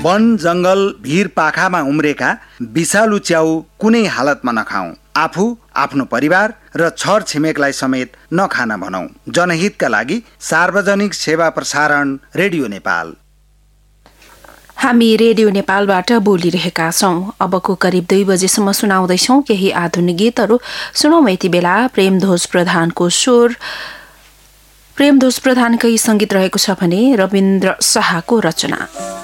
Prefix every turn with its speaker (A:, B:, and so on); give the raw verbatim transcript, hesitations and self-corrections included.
A: वन जंगल भिर पाखामा उम्रेका विषालु च्याउ कुनै हालतमा नखाऊ। आफू, आफ्नो परिवार र छर छिमेकलाई समेत नखान भनौं। जनहितका लागि सार्वजनिक सेवा प्रसारण रेडियो नेपाल।
B: हामी रेडियो नेपालबाट बोलिरहेका छौं। अबको करिब दुई बजेसम्म सुनाउँदैछौं केही आधुनिक गीतहरू। सुनौं यति बेला प्रेमध्वज प्रधानको स्वर, प्रेमध्वज प्रधानकै संगीत रहेको छ भने रविन्द्र शाहको रचना।